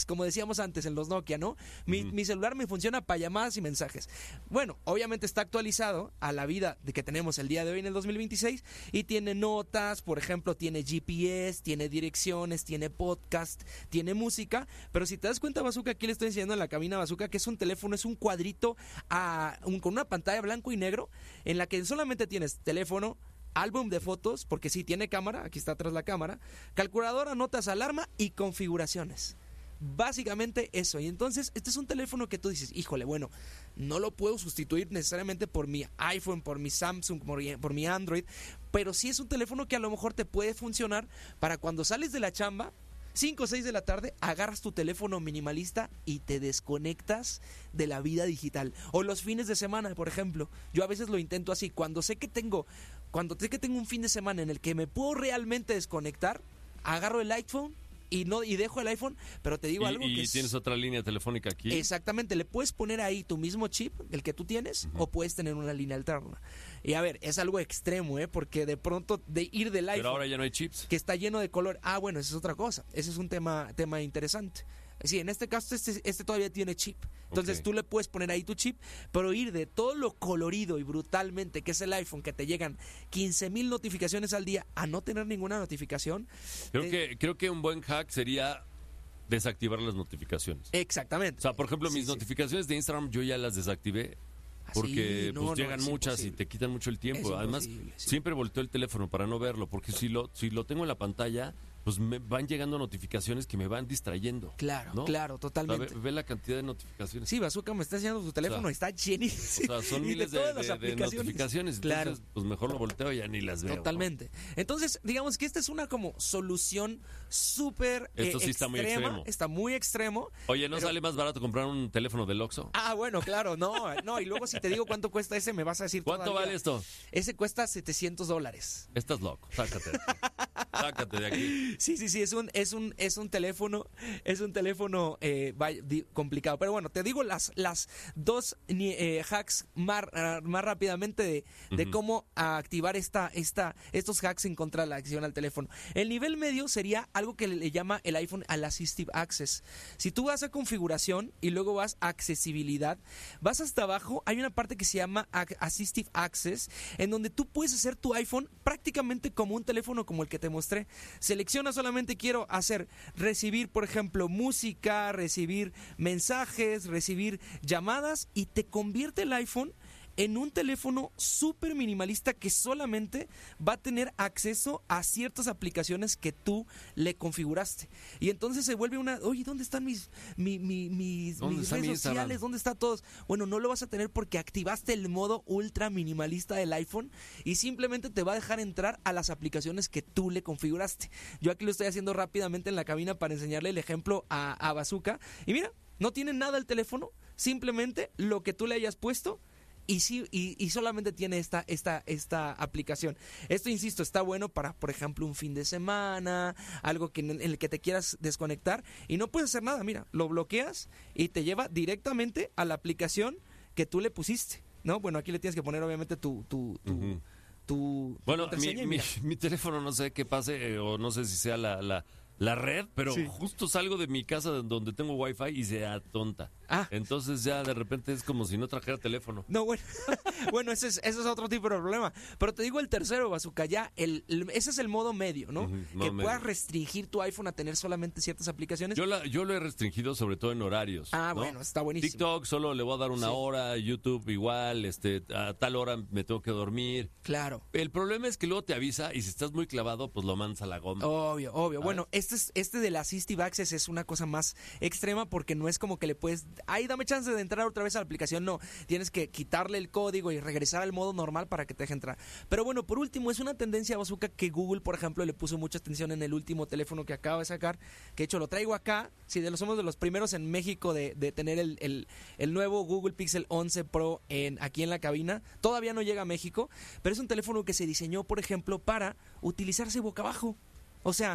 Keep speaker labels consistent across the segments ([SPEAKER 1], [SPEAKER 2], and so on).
[SPEAKER 1] como decíamos antes en los Nokia, ¿no? Mi celular me funciona para llamadas y mensajes. Bueno, obviamente está actualizado a la vida de que tenemos el día de hoy en el 2026 y tiene notas, por ejemplo, tiene GPS, tiene direcciones, tiene podcast, tiene música, pero si te das cuenta, Bazooka, aquí le estoy enseñando en la cabina, Bazooka, que es un teléfono, es un cuadrito con una pantalla blanco y negro en la que solamente tienes teléfono, álbum de fotos, porque sí tiene cámara, aquí está atrás la cámara, calculadora, notas, alarma y configuraciones. Básicamente eso. Y entonces este es un teléfono que tú dices, híjole, bueno, no lo puedo sustituir necesariamente por mi iPhone, por mi Samsung, por mi Android, pero sí es un teléfono que a lo mejor te puede funcionar para cuando sales de la chamba, 5 o 6 de la tarde, agarras tu teléfono minimalista y te desconectas de la vida digital. O los fines de semana, por ejemplo. Yo a veces lo intento así. Cuando sé que tengo un fin de semana en el que me puedo realmente desconectar, agarro el iPhone y dejo el iPhone, pero te digo algo que
[SPEAKER 2] y tienes otra línea telefónica aquí.
[SPEAKER 1] Exactamente, le puedes poner ahí tu mismo chip, el que tú tienes, o puedes tener una línea alterna. Y a ver, es algo extremo, porque de pronto de ir del iPhone...
[SPEAKER 2] Pero ahora ya no hay chips.
[SPEAKER 1] Que está lleno de color. Bueno, esa es otra cosa. Ese es un tema interesante. Sí, en este caso este todavía tiene chip. Entonces tú le puedes poner ahí tu chip, pero ir de todo lo colorido y brutalmente que es el iPhone, que te llegan 15,000 notificaciones al día, a no tener ninguna notificación.
[SPEAKER 2] Creo que un buen hack sería desactivar las notificaciones.
[SPEAKER 1] Exactamente.
[SPEAKER 2] O sea, por ejemplo, mis notificaciones de Instagram yo ya las desactivé. Porque llegan muchas y te quitan mucho el tiempo. Además, siempre volteo el teléfono para no verlo, porque si lo tengo en la pantalla, pues me van llegando notificaciones que me van distrayendo.
[SPEAKER 1] Claro,
[SPEAKER 2] ¿no?
[SPEAKER 1] claro, totalmente.
[SPEAKER 2] O sea, ve la cantidad de notificaciones.
[SPEAKER 1] Sí, Bazooka, me está enseñando tu teléfono, está llenísimo.
[SPEAKER 2] O sea, son miles de notificaciones.
[SPEAKER 1] Claro.
[SPEAKER 2] Entonces, pues mejor lo volteo y ya ni las veo.
[SPEAKER 1] Totalmente. ¿No? Entonces, digamos que esta es una como solución súper
[SPEAKER 2] Esto sí
[SPEAKER 1] extrema.
[SPEAKER 2] está muy extremo.
[SPEAKER 1] Está muy extremo.
[SPEAKER 2] Oye, ¿no sale más barato comprar un teléfono del Oxxo?
[SPEAKER 1] Bueno, claro, no, y luego si te digo cuánto cuesta ese, me vas a decir
[SPEAKER 2] ¿cuánto vale esto?
[SPEAKER 1] Ese cuesta $700.
[SPEAKER 2] Estás loco, sácate de aquí. Sácate de aquí.
[SPEAKER 1] Sí, es un teléfono complicado. Pero bueno, te digo las dos hacks más rápidamente de cómo activar estos hacks en contra de la acción al teléfono. El nivel medio sería algo que le llama el iPhone al Assistive Access. Si tú vas a configuración y luego vas a accesibilidad, vas hasta abajo, hay una parte que se llama Assistive Access, en donde tú puedes hacer tu iPhone prácticamente como un teléfono como el que te mostré. Selecciona solamente quiero recibir, por ejemplo, música, recibir mensajes, recibir llamadas, y te convierte el iPhone en un teléfono súper minimalista que solamente va a tener acceso a ciertas aplicaciones que tú le configuraste. Y entonces se vuelve oye, ¿dónde están mis redes sociales? ¿Dónde están todos? Bueno, no lo vas a tener porque activaste el modo ultra minimalista del iPhone y simplemente te va a dejar entrar a las aplicaciones que tú le configuraste. Yo aquí lo estoy haciendo rápidamente en la cabina para enseñarle el ejemplo a Bazooka. Y mira, no tiene nada el teléfono, simplemente lo que tú le hayas puesto. Y solamente tiene esta aplicación. Esto, insisto, está bueno para, por ejemplo, un fin de semana, algo en el que te quieras desconectar y no puedes hacer nada. Mira, lo bloqueas y te lleva directamente a la aplicación que tú le pusiste, ¿no? Bueno, aquí le tienes que poner obviamente tu
[SPEAKER 2] bueno, mi teléfono no sé qué pase, o no sé si sea la red, pero justo salgo de mi casa donde tengo wifi y se atonta. Entonces ya de repente es como si no trajera teléfono.
[SPEAKER 1] No, bueno, ese es otro tipo de problema. Pero te digo el tercero, Bazooka, ya ese es el modo medio, ¿no? Puedas restringir tu iPhone a tener solamente ciertas aplicaciones.
[SPEAKER 2] Yo lo he restringido sobre todo en horarios. ¿no?
[SPEAKER 1] Bueno, está buenísimo.
[SPEAKER 2] TikTok solo le voy a dar una hora, YouTube igual, a tal hora me tengo que dormir.
[SPEAKER 1] Claro.
[SPEAKER 2] El problema es que luego te avisa y si estás muy clavado, pues lo mandas a la goma.
[SPEAKER 1] Obvio. Bueno, este del Assistive Access es una cosa más extrema porque no es como que le puedes... dame chance de entrar otra vez a la aplicación. No, tienes que quitarle el código y regresar al modo normal para que te deje entrar. Pero bueno, por último, es una tendencia, Bazooka, que Google, por ejemplo, le puso mucha atención en el último teléfono que acaba de sacar, que de hecho lo traigo acá. Sí, somos de los primeros en México de tener el nuevo Google Pixel 11 Pro aquí en la cabina. Todavía no llega a México, pero es un teléfono que se diseñó, por ejemplo, para utilizarse boca abajo. O sea,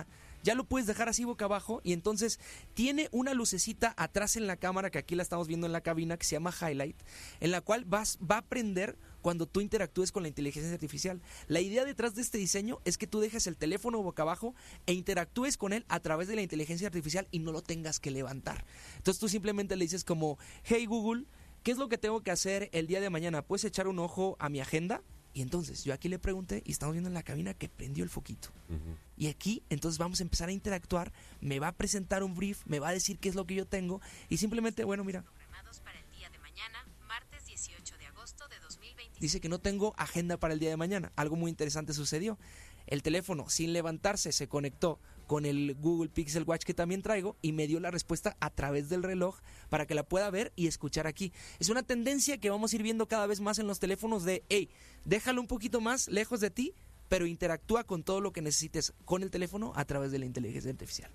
[SPEAKER 1] ya lo puedes dejar así boca abajo y entonces tiene una lucecita atrás en la cámara, que aquí la estamos viendo en la cabina, que se llama Highlight, en la cual va a prender cuando tú interactúes con la inteligencia artificial. La idea detrás de este diseño es que tú dejes el teléfono boca abajo e interactúes con él a través de la inteligencia artificial y no lo tengas que levantar. Entonces tú simplemente le dices como, hey Google, ¿qué es lo que tengo que hacer el día de mañana? ¿Puedes echar un ojo a mi agenda? Y entonces yo aquí le pregunté y estamos viendo en la cabina que prendió el foquito. Y aquí entonces vamos a empezar a interactuar, me va a presentar un brief, me va a decir qué es lo que yo tengo y simplemente, bueno, mira.
[SPEAKER 3] Programados para el día de mañana, martes 18 de agosto de 2025.
[SPEAKER 1] Dice que no tengo agenda para el día de mañana. Algo muy interesante sucedió. El teléfono, sin levantarse, se conectó con el Google Pixel Watch que también traigo y me dio la respuesta a través del reloj para que la pueda ver y escuchar aquí. Es una tendencia que vamos a ir viendo cada vez más en los teléfonos de, hey, déjalo un poquito más lejos de ti, pero interactúa con todo lo que necesites con el teléfono a través de la inteligencia artificial.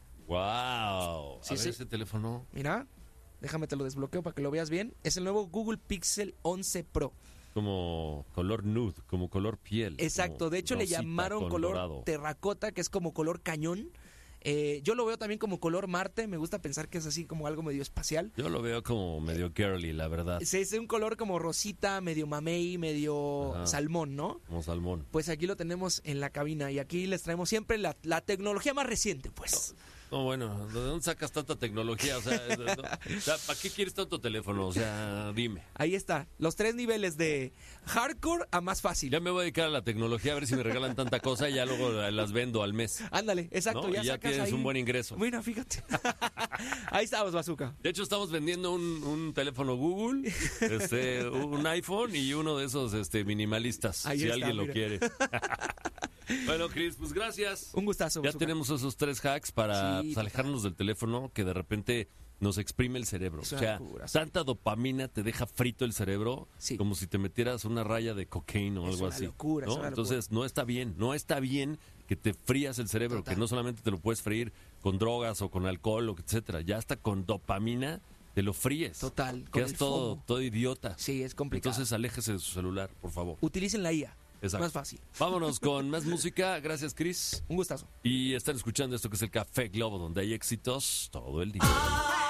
[SPEAKER 2] ¡Wow!
[SPEAKER 1] Sí,
[SPEAKER 2] a ver ese teléfono.
[SPEAKER 1] Mira, déjame te lo desbloqueo para que lo veas bien. Es el nuevo Google Pixel 11 Pro.
[SPEAKER 2] Como color nude, como color piel.
[SPEAKER 1] Exacto, de hecho le llamaron color dorado. Terracota, que es como color cañón. Yo lo veo también como color Marte, me gusta pensar que es así como algo medio espacial.
[SPEAKER 2] Yo lo veo como medio girly, la verdad.
[SPEAKER 1] Es un color como rosita, medio mamey, medio salmón, ¿no?
[SPEAKER 2] Como salmón.
[SPEAKER 1] Pues aquí lo tenemos en la cabina y aquí les traemos siempre la tecnología más reciente, pues.
[SPEAKER 2] No, bueno, ¿de dónde sacas tanta tecnología? O sea, ¿para qué quieres tanto teléfono? O sea, dime.
[SPEAKER 1] Ahí está, los 3 niveles de hardcore a más fácil.
[SPEAKER 2] Ya me voy a dedicar a la tecnología a ver si me regalan tanta cosa y ya luego las vendo al mes.
[SPEAKER 1] Ándale, exacto.
[SPEAKER 2] ¿No?
[SPEAKER 1] Ya,
[SPEAKER 2] y ya
[SPEAKER 1] sacas
[SPEAKER 2] tienes
[SPEAKER 1] ahí
[SPEAKER 2] un buen ingreso.
[SPEAKER 1] Mira, fíjate. Ahí estamos, Bazooka.
[SPEAKER 2] De hecho, estamos vendiendo un teléfono Google, un iPhone y uno de esos minimalistas,
[SPEAKER 1] ahí
[SPEAKER 2] si
[SPEAKER 1] está,
[SPEAKER 2] alguien
[SPEAKER 1] mira.
[SPEAKER 2] lo quiere. Bueno, Chris, pues gracias.
[SPEAKER 1] Un gustazo.
[SPEAKER 2] Ya
[SPEAKER 1] Bazooka.
[SPEAKER 2] tenemos esos 3 hacks para
[SPEAKER 1] Sí,
[SPEAKER 2] alejarnos del teléfono que de repente nos exprime el cerebro.
[SPEAKER 1] Es
[SPEAKER 2] O
[SPEAKER 1] una
[SPEAKER 2] sea,
[SPEAKER 1] locura, sí.
[SPEAKER 2] tanta dopamina te deja frito el cerebro,
[SPEAKER 1] Sí.
[SPEAKER 2] como si te metieras una raya de cocaína o
[SPEAKER 1] Es
[SPEAKER 2] algo
[SPEAKER 1] una
[SPEAKER 2] así.
[SPEAKER 1] locura,
[SPEAKER 2] ¿no?
[SPEAKER 1] es una
[SPEAKER 2] Entonces, no está bien que te frías el cerebro,
[SPEAKER 1] Total.
[SPEAKER 2] que no solamente te lo puedes freír con drogas o con alcohol o etcétera, ya hasta con dopamina te lo fríes.
[SPEAKER 1] Total, con
[SPEAKER 2] Quedas
[SPEAKER 1] el
[SPEAKER 2] todo
[SPEAKER 1] FOMO.
[SPEAKER 2] idiota.
[SPEAKER 1] Sí, es complicado.
[SPEAKER 2] Entonces, aléjese de su celular, por favor.
[SPEAKER 1] Utilicen la IA.
[SPEAKER 2] Exacto.
[SPEAKER 1] Más fácil.
[SPEAKER 2] Vámonos con más música. Gracias, Chris.
[SPEAKER 1] Un gustazo.
[SPEAKER 2] Y están escuchando esto que es el Café Globo, donde hay éxitos todo el día.